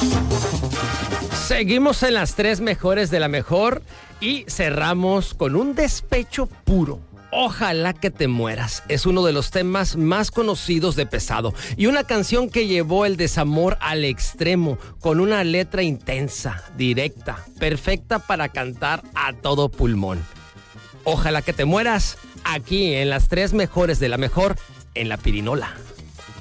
Seguimos en las 3 mejores de la mejor y cerramos con un despecho puro. Ojalá que te mueras. Es uno de los temas más conocidos de Pesado y una canción que llevó el desamor al extremo con una letra intensa, directa, perfecta para cantar a todo pulmón. Ojalá que te mueras aquí en las 3 mejores de la mejor en La Pirinola.